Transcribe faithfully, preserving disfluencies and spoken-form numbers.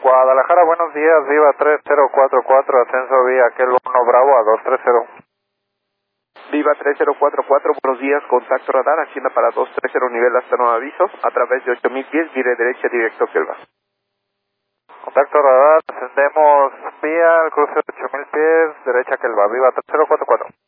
Guadalajara, buenos días, Viva tres cero cuatro cuatro, ascenso vía aquel uno Bravo a dos tres cero. Viva tres cero cuatro cuatro, buenos días, contacto radar, Hacienda para dos tres cero, nivel hasta nuevo aviso, a través de ocho mil pies, vire derecha directo Kelva. Contacto radar, ascendemos vía el cruce de ocho mil pies, derecha Kelva, Viva tres cero cuatro cuatro.